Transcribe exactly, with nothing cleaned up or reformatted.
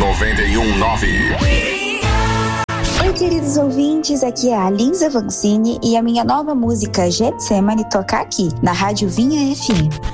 noventa e um nove. Oi, queridos ouvintes, aqui é a Lisa Vancini e a minha nova música Getsemane toca aqui, na Rádio Vinha F M.